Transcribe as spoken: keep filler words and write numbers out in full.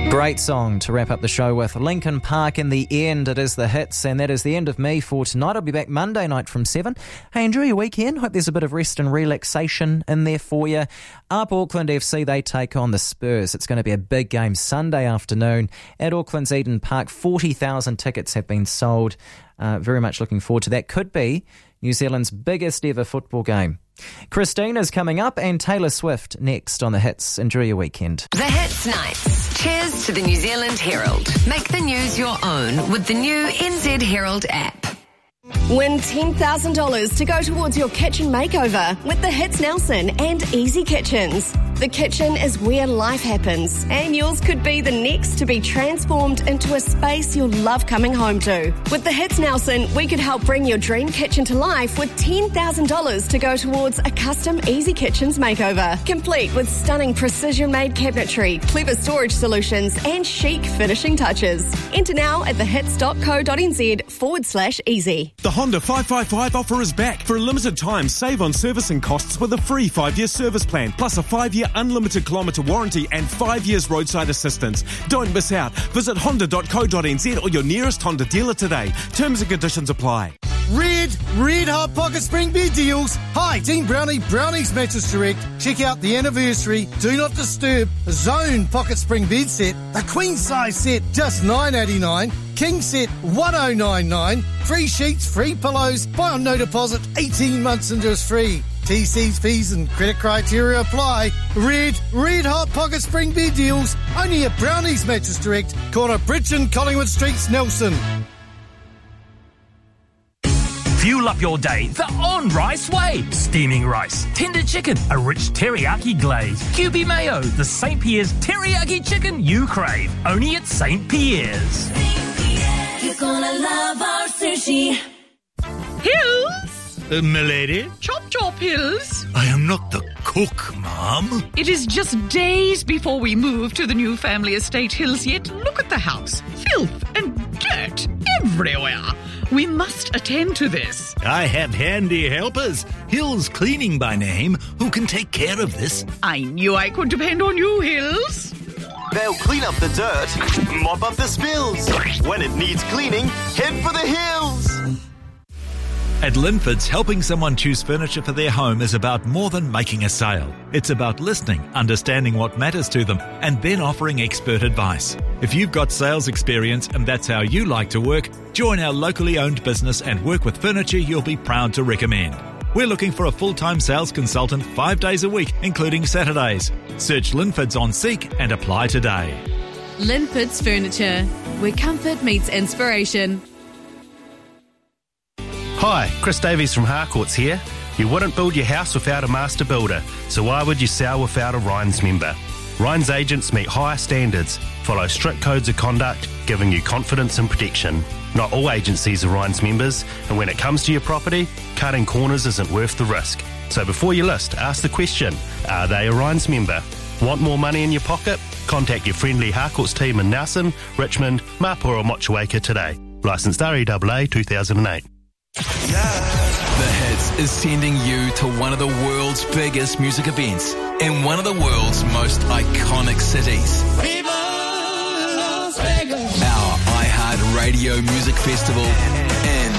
Great song to wrap up the show with. Linkin Park in the end. It is the hits, and that is the end of me for tonight. I'll be back Monday night from seven. Hey, enjoy your weekend. Hope there's a bit of rest and relaxation in there for you. Up Auckland F C, they take on the Spurs. It's going to be a big game Sunday afternoon at Auckland's Eden Park. forty thousand tickets have been sold. Uh, very much looking forward to that. Could be New Zealand's biggest ever football game. Christina's coming up and Taylor Swift next on The Hits. Enjoy your weekend. The Hits Nights. Cheers to the New Zealand Herald. Make the news your own with the new N Z Herald app. Win ten thousand dollars to go towards your kitchen makeover with the Hits Nelson and Easy Kitchens. The kitchen is where life happens, and yours could be the next to be transformed into a space you'll love coming home to. With the Hits Nelson, we could help bring your dream kitchen to life with ten thousand dollars to go towards a custom Easy Kitchens makeover, complete with stunning precision-made cabinetry, clever storage solutions, and chic finishing touches. Enter now at thehits.co.nz forward slash easy. The Honda five five five offer is back. For a limited time, save on servicing costs with a free five-year service plan, plus a five-year unlimited kilometre warranty and five years roadside assistance. Don't miss out. Visit honda dot co dot n z or your nearest Honda dealer today. Terms and conditions apply. Red, red hot pocket spring bed deals. Hi, Team Brownie, Brownie's Mattress Direct. Check out the anniversary Do Not Disturb Zone pocket spring bed set. The queen size set, just nine eighty-nine. King set, one oh nine nine. Free sheets, free pillows. Buy on no deposit, eighteen months interest free. T Cs, fees and credit criteria apply. Red, red hot pocket spring bed deals. Only at Brownie's Mattress Direct. Corner Bridge and Collingwood Streets, Nelson. Fuel up your day the on-rice way. Steaming rice, tender chicken, a rich teriyaki glaze, Q B mayo, the Saint Pierre's teriyaki chicken you crave. Only at Saint Pierre's. Saint Pierre's. You're gonna love our sushi. Hills? Uh, milady? Chop chop, Hills. I am not the cook, Mum. It is just days before we move to the new family estate, Hills, yet look at the house. Filth and dirt everywhere. We must attend to this. I have handy helpers, Hills Cleaning by name, who can take care of this. I knew I could depend on you, Hills. They'll clean up the dirt, mop up the spills. When it needs cleaning, head for the hills. At Linford's, helping someone choose furniture for their home is about more than making a sale. It's about listening, understanding what matters to them, and then offering expert advice. If you've got sales experience and that's how you like to work, join our locally owned business and work with furniture you'll be proud to recommend. We're looking for a full-time sales consultant five days a week, including Saturdays. Search Linford's on Seek and apply today. Linford's Furniture, where comfort meets inspiration. Hi, Chris Davies from Harcourts here. You wouldn't build your house without a master builder, so why would you sell without a Rhines member? Rhines agents meet higher standards, follow strict codes of conduct, giving you confidence and protection. Not all agencies are Rhines members, and when it comes to your property, cutting corners isn't worth the risk. So before you list, ask the question, are they a Rhines member? Want more money in your pocket? Contact your friendly Harcourts team in Nelson, Richmond, Mapura or Motueka today. Licensed R E A A two thousand eight. The Hits is sending you to one of the world's biggest music events in one of the world's most iconic cities. Viva Las Vegas. Our iHeart Radio Music Festival in